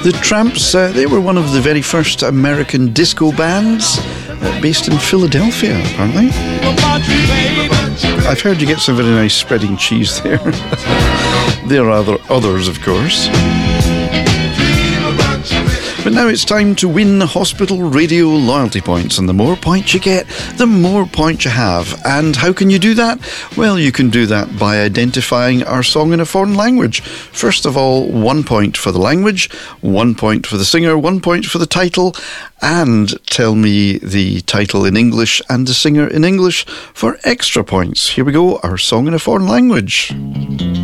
The Tramps, they were one of the very first American disco bands based in Philadelphia, apparently. I've heard you get some very nice spreading cheese there. There are others, of course. But now it's time to win Hospital Radio loyalty points, and the more points you get, the more points you have. And how can you do that? Well, you can do that by identifying our song in a foreign language. First of all, 1 point for the language, 1 point for the singer, 1 point for the title, and tell me the title in English and the singer in English for extra points. Here we go, our song in a foreign language.